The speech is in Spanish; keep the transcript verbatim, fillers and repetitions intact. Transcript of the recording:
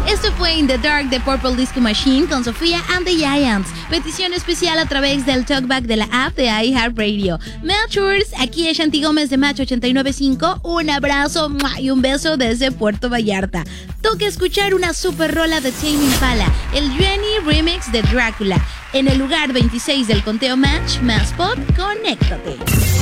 Esto fue In the Dark de Purple Disco Machine con Sofía and the Giants. Petición especial a través del talkback de la app de iHeartRadio. Melchors, aquí es Shanti Gómez de Match ochenta y nueve punto cinco. Un abrazo y un beso desde Puerto Vallarta. Toca escuchar una super rola de Tame Impala, el Jenny Remix de Drácula. En el lugar veintiséis del conteo Match, más pop, conéctate.